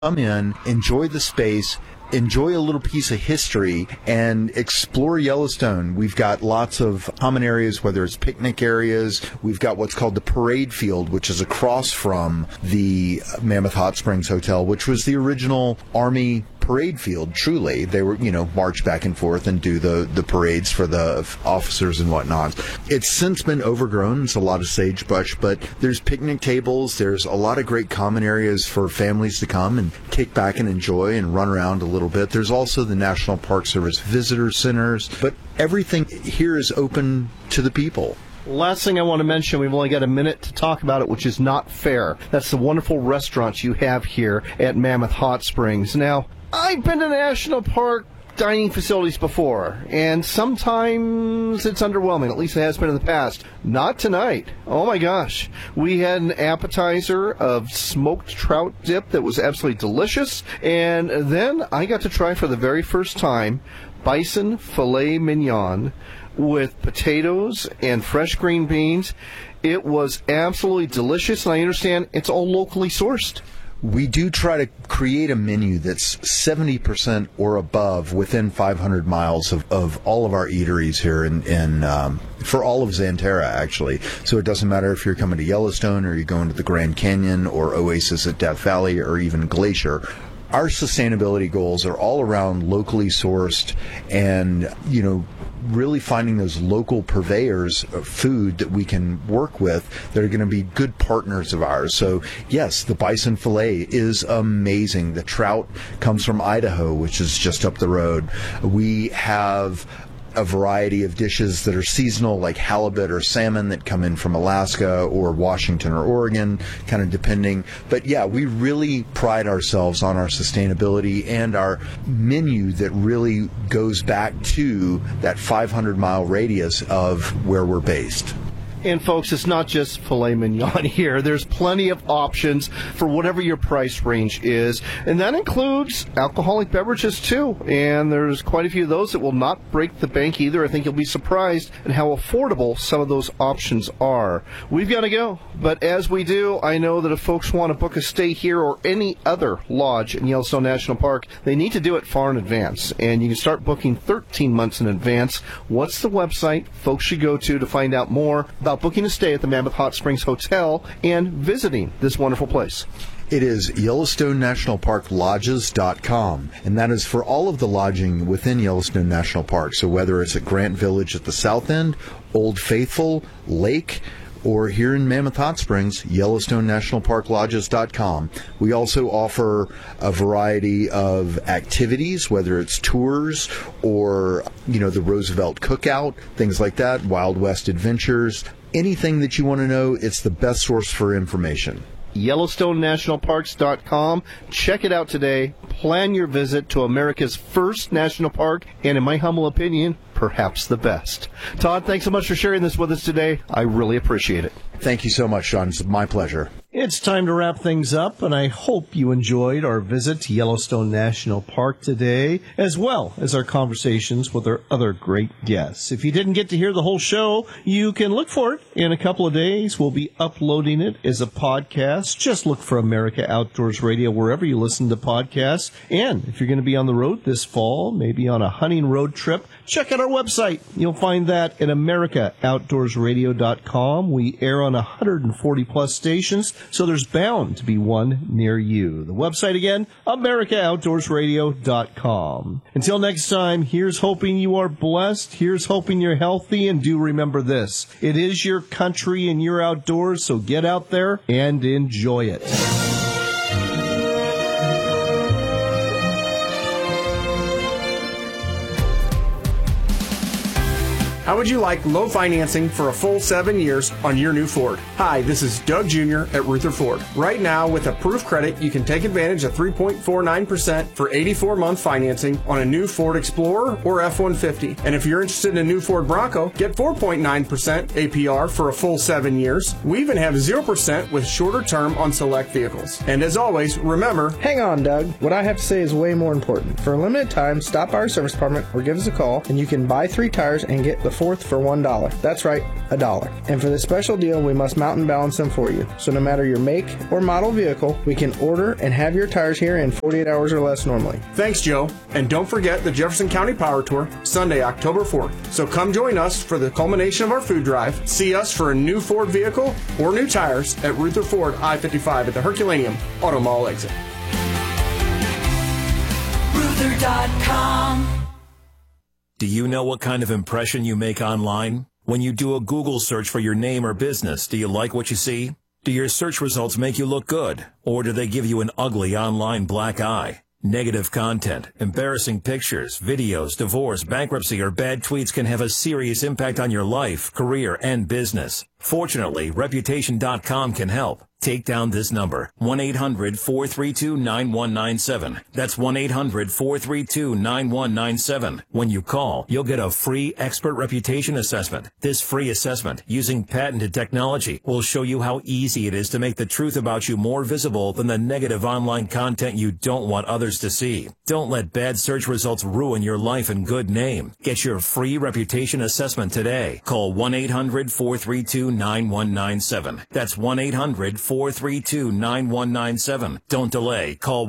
come in, enjoy the space, enjoy a little piece of history, and explore Yellowstone. We've got lots of common areas, whether it's picnic areas. We've got what's called the Parade Field, which is across from the Mammoth Hot Springs Hotel, which was the original Army parade field. Truly, they were, march back and forth and do the parades for the officers and whatnot. It's since been overgrown. It's a lot of sagebrush, but there's picnic tables. There's a lot of great common areas for families to come and kick back and enjoy and run around a little bit. There's also the National Park Service visitor centers, but everything here is open to the people. Last thing I want to mention, we've only got a minute to talk about it, which is Not Fair. That's the wonderful restaurant you have here at Mammoth Hot Springs. Now, I've been to national park dining facilities before, and sometimes it's underwhelming. At least it has been in the past. Not tonight. Oh my gosh. We had an appetizer of smoked trout dip that was absolutely delicious, and then I got to try for the very first time bison filet mignon with potatoes and fresh green beans. It was absolutely delicious, and I understand it's all locally sourced. We do try to create a menu that's 70% or above within 500 miles of all of our eateries here for all of Xanterra, actually. So it doesn't matter if you're coming to Yellowstone or you're going to the Grand Canyon or Oasis at Death Valley or even Glacier. Our sustainability goals are all around locally sourced and, really finding those local purveyors of food that we can work with that are going to be good partners of ours. So, yes, the bison fillet is amazing. The trout comes from Idaho, which is just up the road. We have a variety of dishes that are seasonal, like halibut or salmon that come in from Alaska or Washington or Oregon, kind of depending. But yeah, we really pride ourselves on our sustainability and our menu that really goes back to that 500-mile radius of where we're based. And folks, it's not just filet mignon here. There's plenty of options for whatever your price range is. And that includes alcoholic beverages too. And there's quite a few of those that will not break the bank either. I think you'll be surprised at how affordable some of those options are. We've got to go. But as we do, I know that if folks want to book a stay here or any other lodge in Yellowstone National Park, they need to do it far in advance. And you can start booking 13 months in advance. What's the website folks should go to find out more about booking a stay at the Mammoth Hot Springs Hotel and visiting this wonderful place? It is YellowstoneNationalParkLodges.com, and that is for all of the lodging within Yellowstone National Park. So whether it's at Grant Village at the south end, Old Faithful, Lake, or here in Mammoth Hot Springs, YellowstoneNationalParkLodges.com. We also offer a variety of activities, whether it's tours or, the Roosevelt Cookout, things like that, Wild West Adventures. Anything that you want to know, it's the best source for information. YellowstoneNationalParks.com. Check it out today. Plan your visit to America's first national park, and in my humble opinion, perhaps the best. Todd, thanks so much for sharing this with us today. I really appreciate it. Thank you so much, Sean. It's my pleasure. It's time to wrap things up, and I hope you enjoyed our visit to Yellowstone National Park today, as well as our conversations with our other great guests. If you didn't get to hear the whole show, you can look for it in a couple of days. We'll be uploading it as a podcast. Just look for America Outdoors Radio wherever you listen to podcasts. And if you're going to be on the road this fall, maybe on a hunting road trip, check out our website. You'll find that at AmericaOutdoorsRadio.com. We air on 140-plus stations, so there's bound to be one near you. The website again, AmericaOutdoorsRadio.com. Until next time, here's hoping you are blessed. Here's hoping you're healthy. And do remember this. It is your country and your outdoors, so get out there and enjoy it. How would you like low financing for a full 7 years on your new Ford? Hi, this is Doug Jr. at Ruther Ford. Right now, with approved credit, you can take advantage of 3.49% for 84-month financing on a new Ford Explorer or F-150. And if you're interested in a new Ford Bronco, get 4.9% APR for a full 7 years. We even have 0% with shorter term on select vehicles. And as always, remember... Hang on, Doug. What I have to say is way more important. For a limited time, stop by our service department or give us a call, and you can buy 3 tires and get the fourth for $1. That's right, $1. And for this special deal, we must mountain balance them for you. So no matter your make or model vehicle, we can order and have your tires here in 48 hours or less normally. Thanks, Joe. And don't forget the Jefferson County Power Tour, Sunday, October 4th. So come join us for the culmination of our food drive. See us for a new Ford vehicle or new tires at Ruther Ford I-55 at the Herculaneum Auto Mall exit. Ruther.com. Do you know what kind of impression you make online? When you do a Google search for your name or business, do you like what you see? Do your search results make you look good? Or do they give you an ugly online black eye? Negative content, embarrassing pictures, videos, divorce, bankruptcy, or bad tweets can have a serious impact on your life, career, and business. Fortunately, Reputation.com can help. Take down this number, 1-800-432-9197. That's 1-800-432-9197. When you call, you'll get a free expert reputation assessment. This free assessment, using patented technology, will show you how easy it is to make the truth about you more visible than the negative online content you don't want others to see. Don't let bad search results ruin your life and good name. Get your free reputation assessment today. Call 1-800-432-9197. That's 1-800-432-9197. Don't delay. Call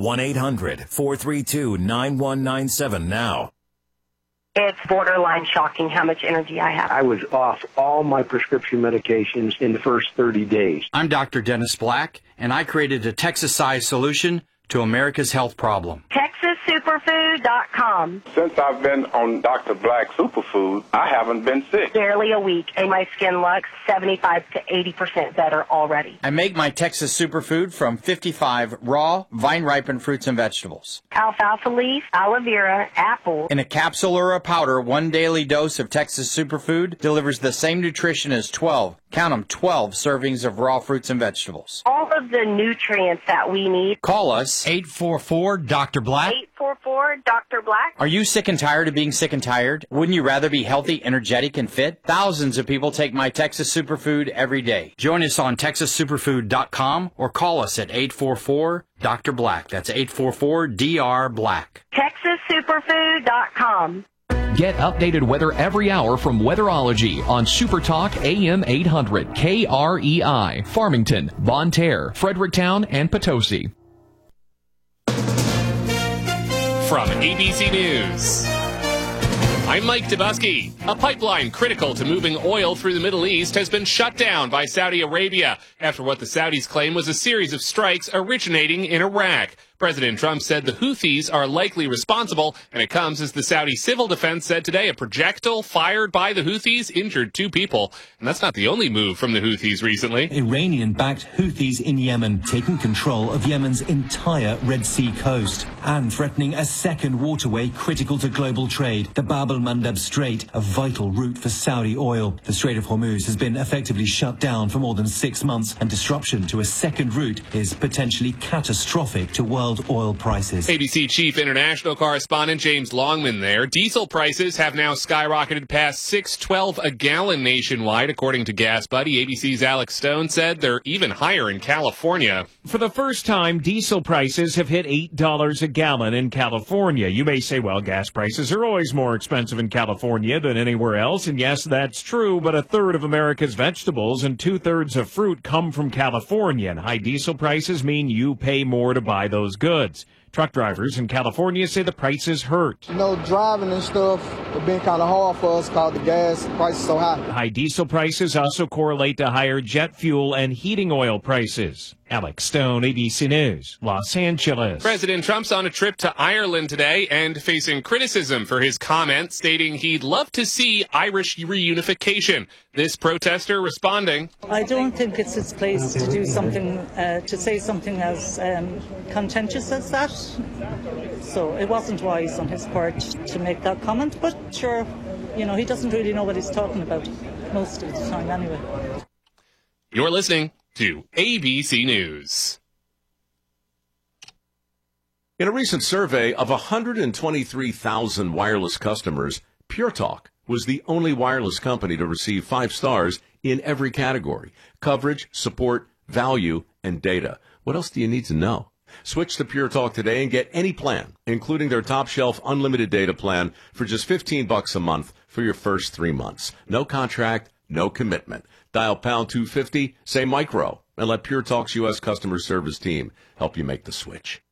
1-800-432-9197 now. It's borderline shocking how much energy I have. I was off all my prescription medications in the first 30 days. I'm Dr. Dennis Black, and I created a Texas-sized solution to America's health problem. TexasSuperfood.com. Since I've been on Dr. Black Superfood, I haven't been sick. Barely a week, and my skin looks 75 to 80% better already. I make my Texas Superfood from 55 raw, vine-ripened fruits and vegetables. Alfalfa leaf, aloe vera, apple. In a capsule or a powder, one daily dose of Texas Superfood delivers the same nutrition as 12, count them, 12 servings of raw fruits and vegetables. All of the nutrients that we need. Call us, 844-DR-BLACK. 844-DR-BLACK. Are you sick and tired of being sick and tired? Wouldn't you rather be healthy, energetic, and fit? Thousands of people take my Texas Superfood every day. Join us on TexasSuperfood.com or call us at 844-DR-BLACK. That's 844-DR-BLACK. TexasSuperfood.com. Get updated weather every hour from Weatherology on Supertalk AM 800 KREI, Farmington, Bonne Terre, Fredericktown, and Potosi. From ABC News, I'm Mike Dubusky. A pipeline critical to moving oil through the Middle East has been shut down by Saudi Arabia after what the Saudis claim was a series of strikes originating in Iraq. President Trump said the Houthis are likely responsible, and it comes as the Saudi civil defense said today a projectile fired by the Houthis injured 2 people. And that's not the only move from the Houthis recently. Iranian-backed Houthis in Yemen taking control of Yemen's entire Red Sea coast and threatening a second waterway critical to global trade, the Bab el-Mandeb Strait, a vital route for Saudi oil. The Strait of Hormuz has been effectively shut down for more than 6 months, and disruption to a second route is potentially catastrophic to world oil prices. ABC Chief International Correspondent James Longman there. Diesel prices have now skyrocketed past $6.12 a gallon nationwide, according to Gas Buddy. ABC's Alex Stone said they're even higher in California. For the first time, diesel prices have hit $8 a gallon in California. You may say, well, gas prices are always more expensive in California than anywhere else, and yes, that's true, but a third of America's vegetables and 2/3 of fruit come from California, and high diesel prices mean you pay more to buy those goods. Truck drivers in California say the prices hurt. Driving and stuff, it's been kind of hard for us because the gas price is so high. High diesel prices also correlate to higher jet fuel and heating oil prices. Alex Stone, ABC News, Los Angeles. President Trump's on a trip to Ireland today and facing criticism for his comments, stating he'd love to see Irish reunification. This protester responding, I don't think it's his place to do something, to say something as contentious as that. So it wasn't wise on his part to make that comment, but sure, he doesn't really know what he's talking about most of the time anyway. You're listening to ABC News. In a recent survey of 123,000 wireless customers, Pure Talk was the only wireless company to receive 5 stars in every category: coverage, support, value, and data. What else do you need to know? Switch to Pure Talk today and get any plan, including their top shelf unlimited data plan, for just $15 a month for your first 3 months. No contract, no commitment. Dial pound 250, say micro, and let Pure Talk's U.S. customer service team help you make the switch.